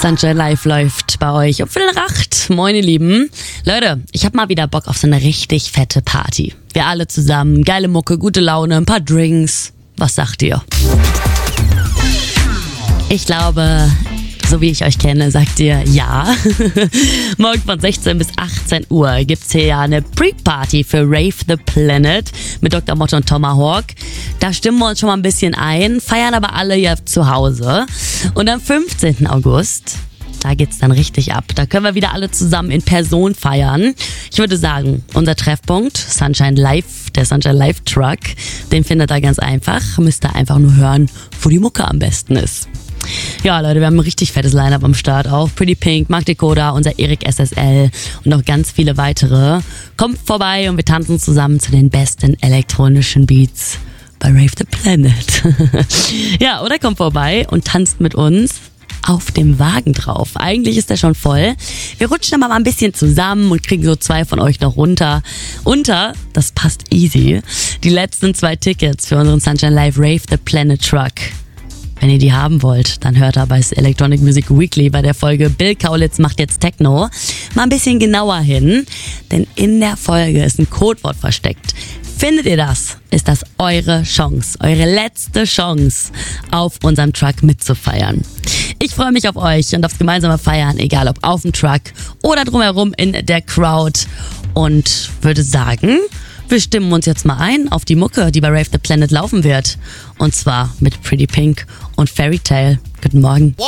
Sunshine Live läuft bei euch um 7:45. Moin ihr Lieben. Leute, ich hab mal wieder Bock auf so eine richtig fette Party. Wir alle zusammen, geile Mucke, gute Laune, ein paar Drinks. Was sagt ihr? Ich glaube, so wie ich euch kenne, sagt ihr ja. Morgen von 16 bis 18 Uhr gibt's hier ja eine Pre-Party für Rave the Planet mit Dr. Motto und Tomahawk. Da stimmen wir uns schon mal ein bisschen ein, feiern aber alle ja zu Hause. Und am 15. August, da geht's dann richtig ab. Da können wir wieder alle zusammen in Person feiern. Ich würde sagen, unser Treffpunkt, Sunshine Live, der Sunshine Live Truck, den findet ihr ganz einfach. Müsst ihr einfach nur hören, wo die Mucke am besten ist. Ja, Leute, wir haben ein richtig fettes Line-Up am Start auch. Pretty Pink, Mark Decoder, unser Erik SSL und noch ganz viele weitere. Kommt vorbei und wir tanzen zusammen zu den besten elektronischen Beats bei Rave the Planet. Ja, oder kommt vorbei und tanzt mit uns auf dem Wagen drauf. Eigentlich ist der schon voll. Wir rutschen aber mal ein bisschen zusammen und kriegen so 2 von euch noch runter. Das passt easy, die letzten 2 Tickets für unseren Sunshine Live Rave the Planet Truck. Wenn ihr die haben wollt, dann hört ihr bei Electronic Music Weekly bei der Folge Bill Kaulitz macht jetzt Techno mal ein bisschen genauer hin, denn in der Folge ist ein Codewort versteckt. Findet ihr das, ist das eure Chance, eure letzte Chance, auf unserem Truck mitzufeiern. Ich freue mich auf euch und aufs gemeinsame Feiern, egal ob auf dem Truck oder drumherum in der Crowd, und würde sagen, wir stimmen uns jetzt mal ein auf die Mucke, die bei Rave the Planet laufen wird. Und zwar mit Pretty Pink und Fairy Tale. Guten Morgen.